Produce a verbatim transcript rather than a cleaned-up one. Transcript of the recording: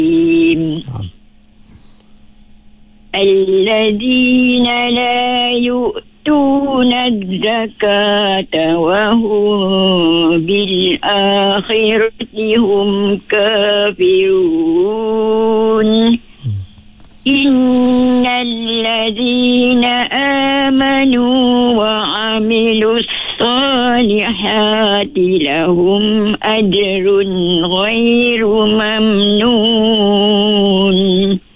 نعم. الذين لا يؤتون الزكاة وهم بالآخرة هم كافرون. إن الذين آمنوا وعملوا الصالحات لهم أجر غير ممنون.